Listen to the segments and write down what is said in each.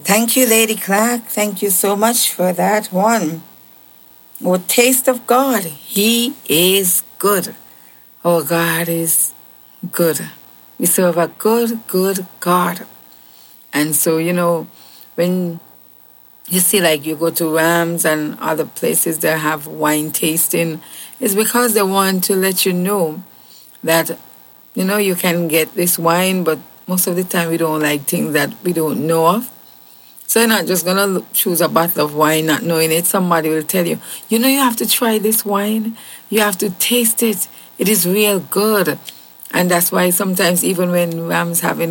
Thank you, Lady Clark. Thank you so much for that one. Oh, taste of God. He is good. Our God is good. We serve a good, good God. And so, when you see, like, you go to Rams and other places that have wine tasting, it's because they want to let you know that, you can get this wine, but most of the time we don't like things that we don't know of. So you're not just going to choose a bottle of wine not knowing it. Somebody will tell you, you have to try this wine. You have to taste it. It is real good. And that's why sometimes even when Ram's having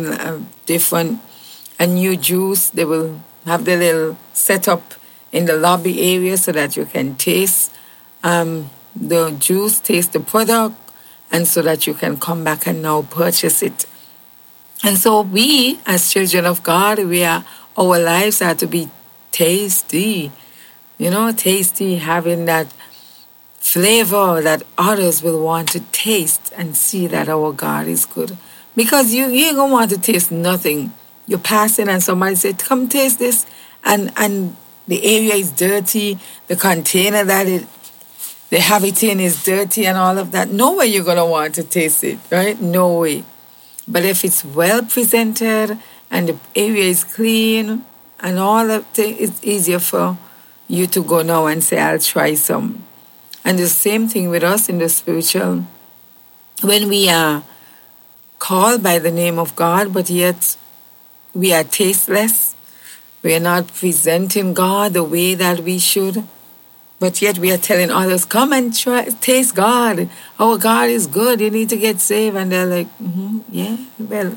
a new juice, they will have the little setup in the lobby area so that you can taste the juice, taste the product, and so that you can come back and now purchase it. And so we, as children of God, our lives are to be tasty, tasty, having that flavor that others will want to taste and see that our God is good. Because you ain't going to want to taste nothing. You're passing and somebody said, come taste this, and the area is dirty, the container that they have it in is dirty and all of that. No way you're going to want to taste it, right? No way. But if it's well presented and the area is clean and all of it, it's easier for you to go now and say, I'll try some. And the same thing with us in the spiritual. When we are called by the name of God, but yet we are tasteless, we are not presenting God the way that we should, but yet we are telling others, come and try, taste God. Our God is good. You need to get saved. And they're like, yeah, well,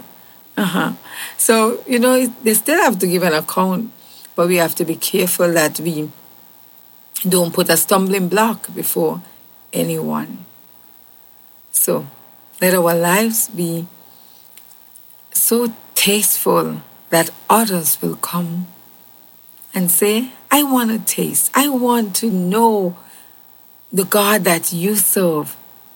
So, they still have to give an account, but we have to be careful that we don't put a stumbling block before anyone. So, let our lives be so tasteful that others will come and say, I want to taste. I want to know the God that you serve.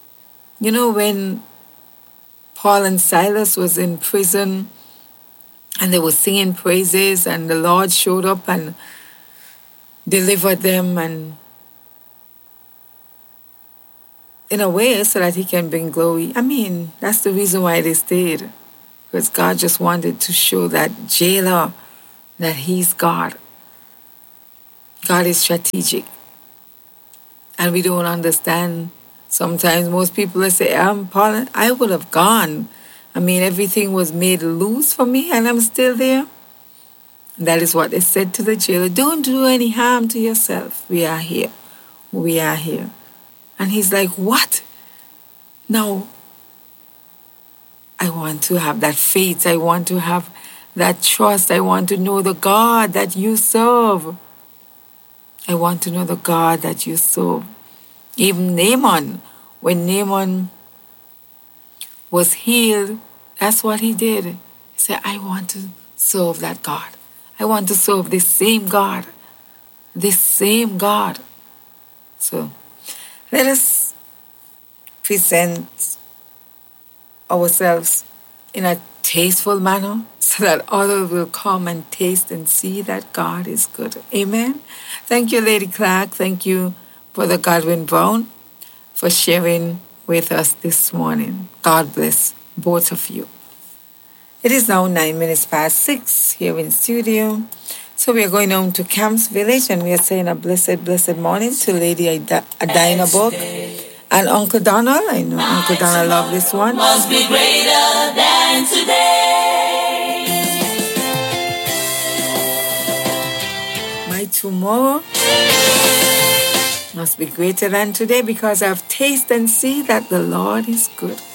When Paul and Silas was in prison and they were singing praises and the Lord showed up and delivered them, and in a way so that he can bring glory. I mean, that's the reason why they stayed. Because God just wanted to show that jailer that he's God. God is strategic. And we don't understand. Sometimes most people will say, Paul, I would have gone. I mean, everything was made loose for me and I'm still there. And that is what they said to the jailer. Don't do any harm to yourself. We are here. We are here. And he's like, what? Now, I want to have that faith. I want to have that trust. I want to know the God that you serve. I want to know the God that you serve. Even Naaman, when Naaman was healed, that's what he did. He said, I want to serve that God. I want to serve this same God. This same God. So let us present ourselves in a tasteful manner so that others will come and taste and see that God is good. Amen. Thank you, Lady Clark. Thank you, Brother Godwin Brown, for sharing with us this morning. God bless both of you. It is now 6:09 here in studio. So we are going on to Camps Village and we are saying a blessed, blessed morning to Lady Adina Book and Uncle Donald. I know Uncle Donald loves this one. Must be greater than today. My tomorrow must be greater than today because I've tasted and see that the Lord is good.